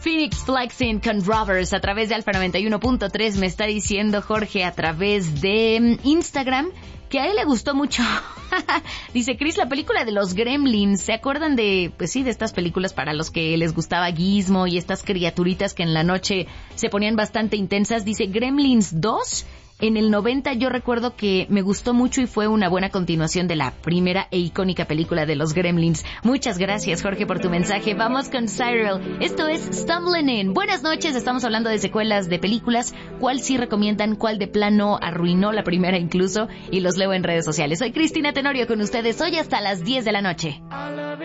Phoenix Flexing con Robbers a través de Alfa 91.3. Me está diciendo Jorge a través de Instagram que a él le gustó mucho. Dice Chris, la película de los Gremlins. ¿Se acuerdan de, pues sí, de estas películas para los que les gustaba Gizmo y estas criaturitas que en la noche se ponían bastante intensas? Dice Gremlins 2. En el 90 yo recuerdo que me gustó mucho y fue una buena continuación de la primera e icónica película de los Gremlins. Muchas gracias, Jorge, por tu mensaje. Vamos con Cyril. Esto es Stumbling In. Buenas noches, estamos hablando de secuelas de películas. ¿Cuál sí recomiendan? ¿Cuál de plano arruinó la primera incluso? Y los leo en redes sociales. Soy Cristina Tenorio con ustedes hoy hasta las 10 de la noche.